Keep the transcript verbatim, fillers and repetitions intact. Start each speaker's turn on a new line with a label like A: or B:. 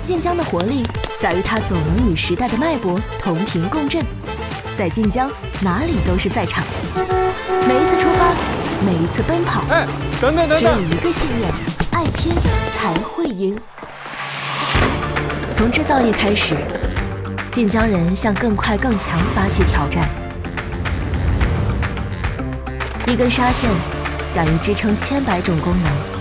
A: 晋江的活力在于它总能与时代的脉搏同频共振，在晋江哪里都是赛场。每一次出发，每一次奔跑，
B: 哎，等等等等，
A: 只有一个信念：爱拼才会赢。从制造业开始，晋江人向更快更强发起挑战。一根纱线敢于支撑千百种功能。